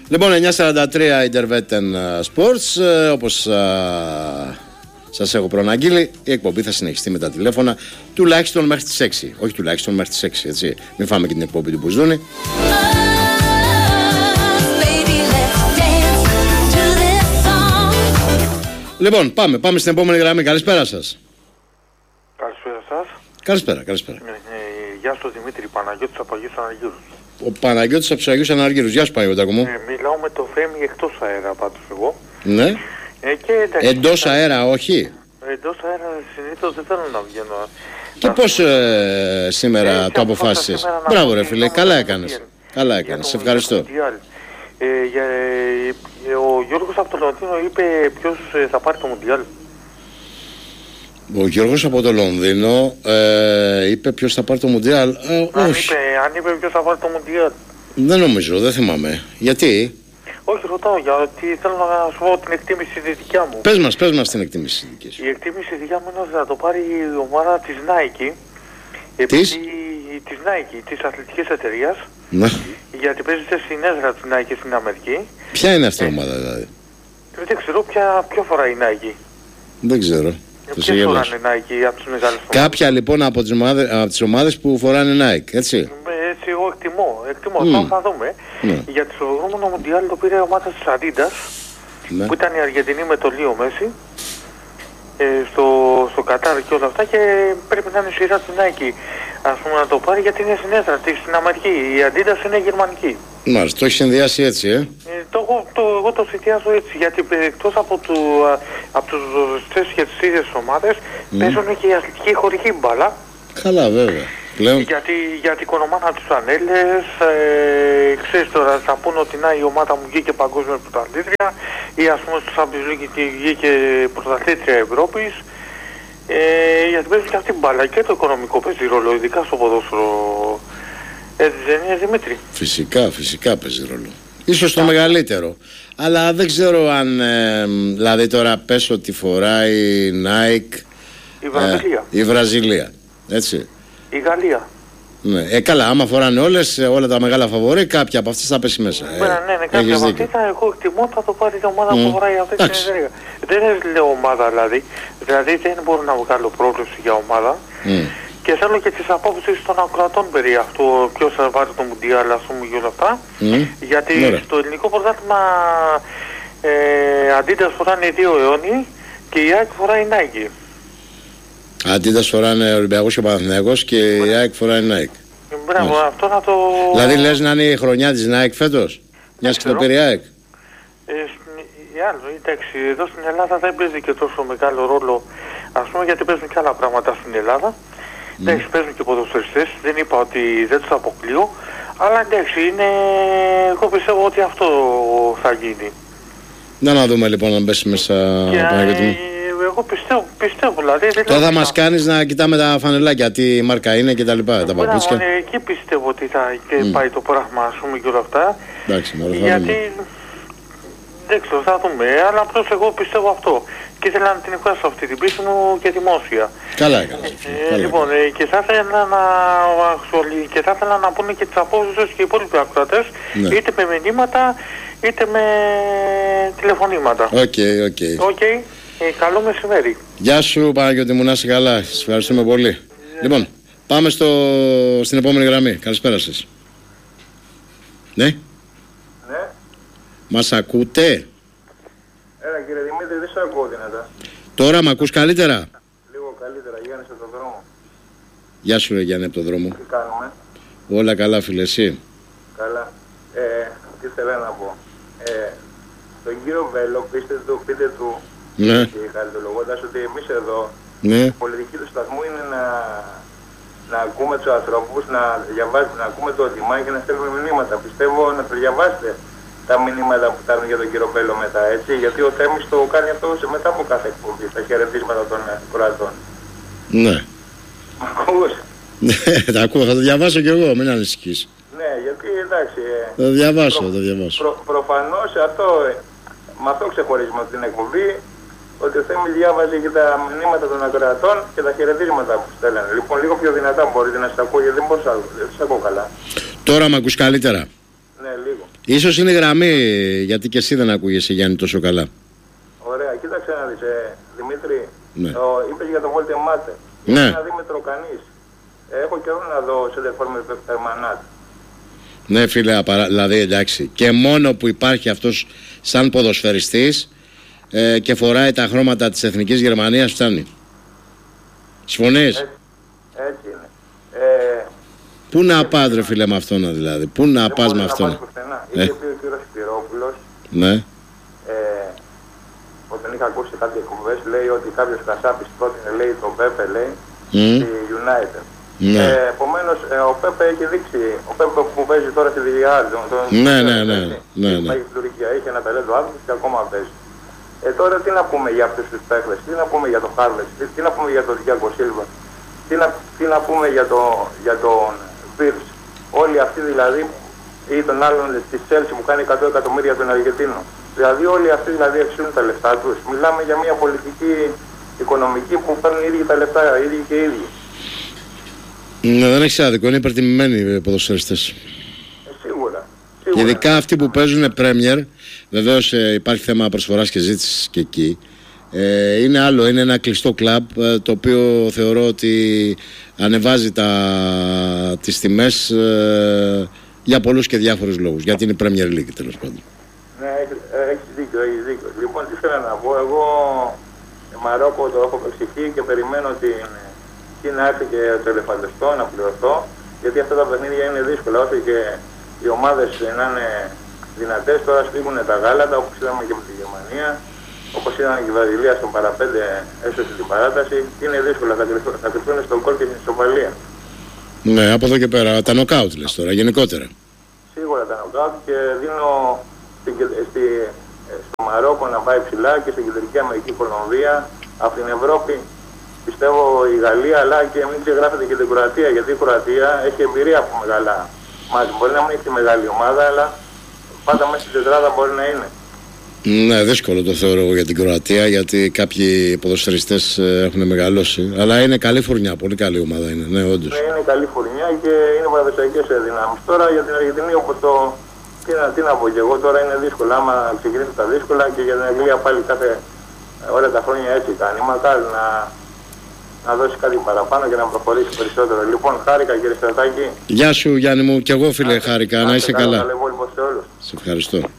Λοιπόν, 9:43 Intervetten Sports. Όπως σας έχω προαναγγείλει, η εκπομπή θα συνεχιστεί με τα τηλέφωνα τουλάχιστον μέχρι τις 6. Όχι τουλάχιστον μέχρι τις 6, έτσι. Μην φάμε και την εκπομπή του Μπουζούνη. Λοιπόν, πάμε στην επόμενη γραμμή. Καλησπέρα σας. Καλησπέρα σας. Καλησπέρα. Γεια σου Δημήτρη, Παναγιώτης από Αγίους Αναργύρους. Ο Παναγιώτης από τους Αγίους Αναργύρους. Γεια σου Παναγιώτα μου. Μιλάω με το Θέμη εκτός αέρα πάντως εγώ. Ναι. Εντός αέρα όχι. Εντός αέρα συνήθως δεν θέλω να βγαίνω. Και πώς σήμερα το αποφάσισες? Μπράβο ρε φίλε, καλά έκανες. Σε ευχαριστώ. Ο Γιώργος από το Λονδίνο είπε ποιος θα πάρει το Μουντιάλ. Ο Γιώργος από το Λονδίνο είπε ποιος θα πάρει το Μουντιάλ. Όχι. Αν είπε ποιος θα πάρει το Μουντιάλ. Δεν νομίζω, δεν θυμάμαι. Γιατί? Όχι, ρωτάω γιατί θέλω να σου πω την εκτίμηση τη δικιά μου. Πες μας την εκτίμηση τη δική σου. Η εκτίμηση δικιά μου είναι ότι θα το πάρει η ομάδα της Nike. Της Nike, της αθλητικής εταιρείας. Ναι. Γιατί παίζεται στην έδρα της Nike στην Αμερική. Ποια είναι αυτή η ομάδα δηλαδή? Δεν ξέρω ποιο φοράει η Nike. Δεν ξέρω. Ποιες φοράνε Nike από τις μεγάλες ομάδες? Κάποια λοιπόν από τις ομάδες που φοράνε Nike, έτσι. Έτσι εγώ εκτιμώ. Θα δούμε. Γιατί στο προηγούμενο Μουντιάλ το πήρε η ομάδα της Adidas, που ήταν η Αργεντινή με το Λίο Μέση, στο Κατάρ και όλα αυτά, και πρέπει να είναι η σειρά της Nike ας πούμε να το πάρει, γιατί είναι στην έδρα της στην Αμερική. Η Adidas είναι γερμανική. Μάλιστα, το έχει συνδυάσει έτσι, εγώ το συνδυάζω έτσι, γιατί εκτός από τους ζωστές και τις ίδιες ομάδες παίζουν και οι αθλητικοί χωρικοί μπάλα. Καλά βέβαια. Πλέον. Γιατί η κονομάνα τους ανέλες, ξέρεις τώρα, θα πούνε ότι η ομάδα μου βγήκε παγκόσμια πρωταθλήτρια, ή ας πούμε στο Champions League βγήκε πρωταθλήτρια Ευρώπης, γιατί παίζουν και αυτή την μπάλα και το οικονομικό παίζει ρόλο, ειδικά στο ποδόσφαιρο. Έτσι δεν είναι Δημήτρη? Φυσικά παίζει ρόλο. Ίσως το μεγαλύτερο. Αλλά δεν ξέρω αν, δηλαδή τώρα πες ότι φοράει Nike η Βραζιλία, έτσι. Η Γαλλία. Ναι. Καλά, άμα φοράνε όλα τα μεγάλα φαβορί, κάποια από αυτές θα πέσει μέσα. Ναι, κάποια από αυτές εγώ εκτιμώ θα το πάρει η ομάδα που φοράει αυτή την εταιρεία. Δεν λέω ομάδα δηλαδή δεν μπορώ να βγάλω πρόβλεψη για ομάδα. Και θέλω και τις απόψεις των ακροατών περί αυτού, ποιος θα πάρει το Μουντιάλ, ας πούμε, και όλα αυτά. Γιατί στο ελληνικό πρωτάθλημα Adidas φοράνε οι δύο αιώνιοι και η ΑΕΚ φοράει Nike. Adidas φοράνε Ολυμπιακός και Παναθηναϊκός και η ΑΕΚ φοράει Nike. Μπράβο, αυτό να το... Δηλαδή λες να είναι η χρονιά της Nike φέτος, μιας και το πήρε η ΑΕΚ. Εντάξει, εδώ στην Ελλάδα δεν παίζει και τόσο μεγάλο ρόλο, ας πούμε, γιατί παίζουν και άλλα πράγματα στην Ελλάδα. Εντάξει, παίζουν και ποδοσφαιριστές, δεν είπα ότι δεν τους αποκλείω, αλλά εντάξει, εγώ πιστεύω ότι αυτό θα γίνει. Να δούμε λοιπόν αν πέσει μέσα, Παναγιώτη μου. Εγώ πιστεύω δηλαδή. Τώρα θα μας κάνεις να κοιτάμε τα φανελάκια, τι μάρκα είναι και τα λοιπά, τα παπούτσια. Εκεί πιστεύω ότι θα πάει το πράγμα, ας πούμε, και όλα αυτά. Εντάξει, γιατί δεν ξέρω, θα δούμε, αλλά απλώς εγώ πιστεύω αυτό. Και ήθελα να την εκφράσω αυτή την πίστη μου και δημόσια. Καλά έκανα. Λοιπόν, και θα ήθελα να πούνε και τις απόψεις και οι υπόλοιποι ακροατές, είτε με μηνύματα, είτε με τηλεφωνήματα. Οκ. Καλό μεσημέρι. Γεια σου Παναγιώτη μου, να είσαι καλά. Σας ευχαριστούμε πολύ. Λοιπόν, πάμε στην επόμενη γραμμή. Καλησπέρα σας. Ναι. Μας ακούτε? Έλα κύριε Δημήτρη, δεν σε ακούω δυνατά. Τώρα μ' ακούς καλύτερα? Λίγο καλύτερα, Γιάννης από τον δρόμο. Γεια σου ρε Γιάννη από τον δρόμο. Τι κάνουμε? Όλα καλά φίλε, εσύ? Καλά. Τι θέλω να πω. Τον κύριο Βέλο πείτε του και χαριτολογώντας ότι εμείς εδώ η πολιτική του σταθμού είναι να ακούμε τους ανθρώπους, να διαβάζουμε, να ακούμε το ότιμα και να στέλνουμε μηνύματα. Πιστεύω να το διαβάσετε τα μηνύματα που φτάνουν για τον κύριο Βέλο μετά, έτσι, γιατί ο Θέμης το κάνει αυτό μετά από κάθε εκπομπή, τα χαιρετίσματα των κρατών. Ναι. Μ' ακούς? Τα ακούω, θα το διαβάσω κι εγώ, μην ανησυχείς. Ναι, γιατί εντάξει. Θα το διαβάσω, προφανώς με αυτό ξεχωρίζουμε την εκπομπή, ότι ο Θέμης διάβαζε και τα μηνύματα των ακροατών και τα χαιρετίσματα που στέλνανε. Λοιπόν, λίγο πιο δυνατά μπορείτε να σας ακούω, γιατί δεν μπορούσα, δεν σας ακούω καλά. Τώρα μ' ακούς καλύτερα? Ναι, λίγο. Ίσως είναι γραμμή, γιατί και εσύ δεν ακούγεσαι, Γιάννη, τόσο καλά. Ωραία, κοίταξε να δεις, Δημήτρη, Ναι. είπες για το Volte Mate. Ναι. Είναι ένα Δήμητρο κανείς. Έχω καιρό να δω σε δεφόρμε περμανάτ. Ναι, φίλε, δηλαδή εντάξει. Και μόνο που υπάρχει αυτός σαν ποδοσφαιριστής και φοράει τα χρώματα της Εθνικής Γερμανίας, φτάνει. Συμφωνείς? Έτσι είναι. Πού να πας, ρε φίλε, με αυτόν, δηλαδή? Πού να πας με αυτόν? Είχε πει ο κύριος Σπυρόπουλος, Ναι. όταν είχα ακούσει κάποιες εκπομπές, λέει ότι κάποιος Κασάπης πρότεινε, λέει, τον Πέπε, λέει, στη United. Ναι. Επομένως, ο Πέπε έχει δείξει, ο Πέπε που παίζει τώρα στη Villarreal, Ναι. Πάει στην Τουρκία, είχε ένα ταλέντο άνθρωπος και ακόμα παίζει. Τώρα τι να πούμε για αυτούς τους παίχτες, τι να πούμε για τον Χάρλετς, τι να πούμε για τον Διάκο Σίλβα, τι να πούμε για τον Βίρς, όλοι αυτοί δηλαδή, ή τον άλλον της Chelsea που κάνει 100 εκατομμύρια τον Αργεντίνο. Δηλαδή όλοι αυτοί δηλαδή αξιούν τα λεφτά τους. Μιλάμε για μια πολιτική οικονομική που παίρνουν οι ίδιοι τα λεφτά, οι ίδιοι και οι ίδιοι. Ναι, δεν έχεις άδικο, είναι υπερτιμημένοι οι ποδοσφαιριστές. Σίγουρα. Και ειδικά αυτοί που παίζουν Premier, βεβαίως υπάρχει θέμα προσφοράς και ζήτησης και εκεί. Είναι άλλο, είναι ένα κλειστό κλαμπ το οποίο θεωρώ ότι ανεβάζει τις τιμές για πολλούς και διάφορους λόγους. Γιατί είναι Premier League, τέλος πάντων. Ναι, έχεις δίκιο. Λοιπόν, τι θέλω να πω, εγώ Μαρόκο το έχω προσεχεί και περιμένω να έρθει και το ελεφαντεστό να πληρωθώ, γιατί αυτά τα παιχνίδια είναι δύσκολα, όσο και οι ομάδες να είναι δυνατές, τώρα σφίγγουν τα γάλατα, όπως είδαμε και με τη Γερμανία, όπως είδαμε και η Βραζιλία στον παραπέντε έσωσε την παράταση, είναι δύσκολα, θα κρυφθούν στον γκολ και στην ισοπαλία. Ναι, από εδώ και πέρα, τα νοκάουτ λες τώρα, γενικότερα. Σίγουρα τα νοκάουτ και δίνω στο Μαρόκο να πάει ψηλά και στην Κεντρική Αμερική, Κολομβία, από την Ευρώπη. Πιστεύω η Γαλλία, αλλά και μην ξεγράφετε και την Κροατία, γιατί η Κροατία έχει εμπειρία από μεγάλα μάτια. Μπορεί να μην έχει μεγάλη ομάδα, αλλά πάντα μέσα στην τετράδα μπορεί να είναι. Ναι, δύσκολο το θεωρώ εγώ για την Κροατία, γιατί κάποιοι ποδοσφαιριστές έχουν μεγαλώσει. Αλλά είναι καλή φουρνιά, πολύ καλή ομάδα είναι, ναι, όντως. Ναι, είναι καλή φουρνιά και είναι παραδοσιακές δυνάμεις. Τώρα για την Αργεντινή, όπως το. Τι να πω και εγώ, τώρα είναι δύσκολο. Άμα ξεκινήσουν τα δύσκολα και για την Αγγλία πάλι κάθε όλα τα χρόνια έτσι κάνει. Μακάρι να δώσει κάτι παραπάνω και να προχωρήσει περισσότερο. Λοιπόν, χάρηκα κύριε Στρατάκη. Γεια σου Γιάννη μου, και εγώ φίλε χάρηκα, να είσαι καλά. Καλό σε όλους. Σε ευχαριστώ.